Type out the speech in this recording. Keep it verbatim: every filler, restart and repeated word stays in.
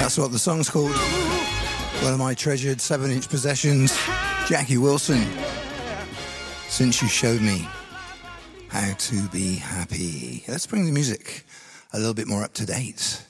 That's what the song's called. One of my treasured seven-inch possessions, Jackie Wilson. Since you showed me how to be happy. Let's bring the music a little bit more up to date.